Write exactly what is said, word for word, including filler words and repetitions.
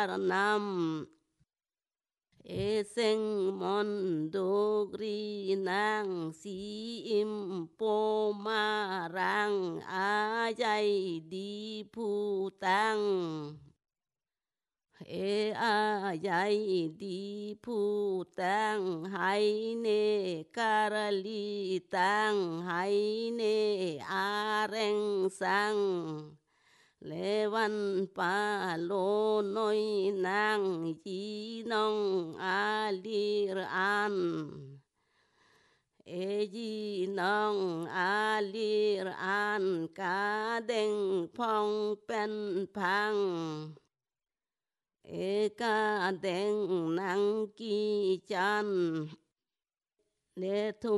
nam e seng mondo gri nang si im po ma rang a dây đi pu tang e a dây đi pu tang hay ne karali tang hay ne a reng sang Levan pa lo noi nang chi nong alir an e chi nong alir an ca đeng phong pen phang e ca đeng nang ki chan le thum